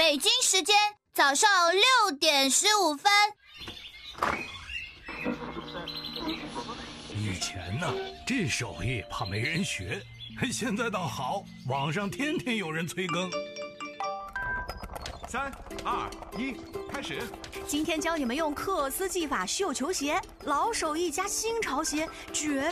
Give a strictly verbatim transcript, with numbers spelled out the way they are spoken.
北京时间早上六点十五分。 以前呢，这手艺怕没人学，现在倒好，网上天天有人催更。 三二一，开始！ 今天教你们用克斯技法绣球鞋，老手艺加新潮鞋，绝